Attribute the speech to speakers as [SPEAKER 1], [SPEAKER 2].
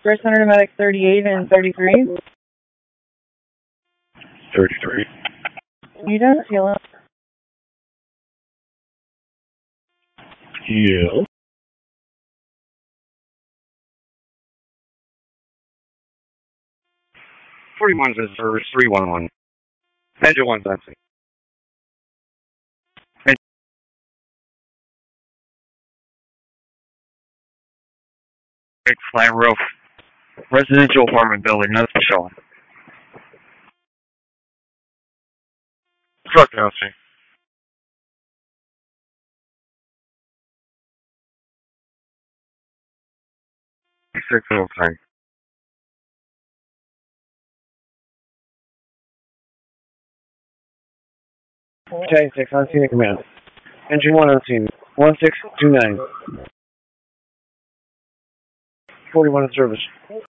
[SPEAKER 1] First Center Medic 38 and 33.
[SPEAKER 2] 33.
[SPEAKER 1] You done, Sheila?
[SPEAKER 2] Yeah. 41 is service 311. Engine 1's empty. Big flat roof. Residential apartment building, nothing showing. Truck empty. 605. Okay, 6 on scene command. Engine 1 on scene. 1629. 41 in service.